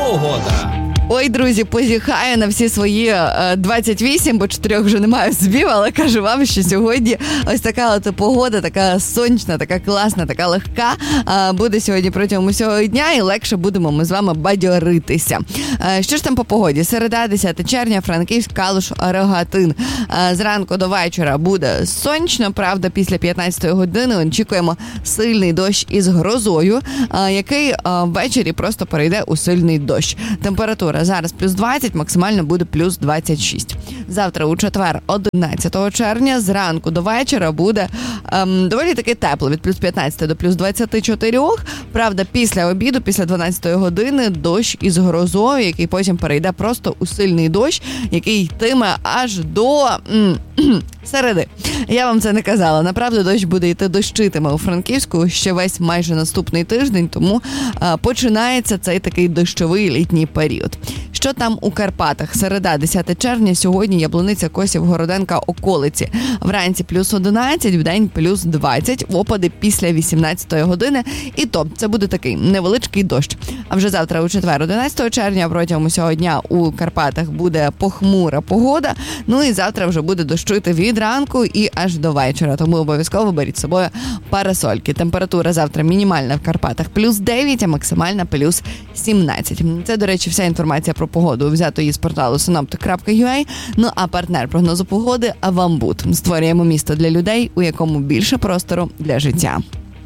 Погода. Ой, друзі, позіхаю на всі свої 28, бо 4 вже не маю збів, але кажу вам, що сьогодні ось така от погода, така сонячна, така класна, така легка, буде сьогодні протягом усього дня, і легше будемо ми з вами бадьоритися. Що ж там по погоді? Середа, 10 червня, Франківськ, Калуш, Рогатин. Зранку до вечора буде сонячно, правда, після 15-ї години очікуємо сильний дощ із грозою, який ввечері просто перейде у сильний дощ. Температура зараз плюс 20, максимально буде плюс 26. Завтра у четвер, 11 червня, зранку до вечора буде доволі таки тепло, від плюс 15 до плюс 24. Правда, після обіду, після 12-ї години, дощ із грозою, який потім перейде просто у сильний дощ, який йтиме аж до середи. Я вам це не казала. Направду, дощ буде йти, дощитиме у Франківську ще весь майже наступний тиждень, тому починається цей такий дощовий літній період. Що там у Карпатах? Середа, 10 червня, сьогодні Яблуниця, Косів, Городенка, околиці. Вранці плюс 11, вдень плюс 20, опади після 18-ї години. І то, це буде такий невеличкий дощ. А вже завтра у четвер, 11 червня, протягом усього дня у Карпатах буде похмура погода. Ну і завтра вже буде дощити від ранку і аж до вечора. Тому обов'язково беріть з собою парасольки. Температура завтра мінімальна в Карпатах плюс 9, а максимальна плюс 17. Це, до речі, вся інформація про погоду взято її з порталу synoptic.ua. Ну а партнер прогнозу погоди – Авамбут. Створюємо місто для людей, у якому більше простору для життя.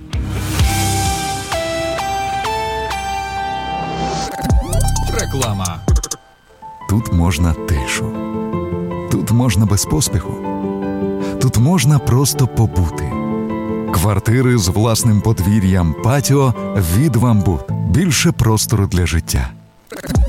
Реклама. Тут можна тишу. Тут можна без поспіху. Тут можна просто побути. Квартири з власним подвір'ям, патіо від Авамбут. Більше простору для життя.